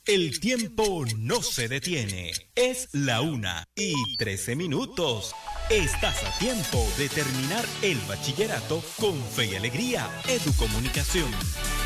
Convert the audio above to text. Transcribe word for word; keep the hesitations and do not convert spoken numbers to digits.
El tiempo no se detiene. Es la una y trece minutos. Estás a tiempo de terminar el bachillerato con fe y alegría. Educomunicación.